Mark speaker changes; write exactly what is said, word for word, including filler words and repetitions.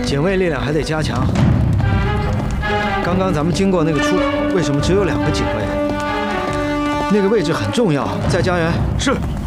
Speaker 1: 警卫力量还得加强。刚刚咱们经过那个出口，为什么只有两个警卫？那个位置很重要，再加援。
Speaker 2: 是。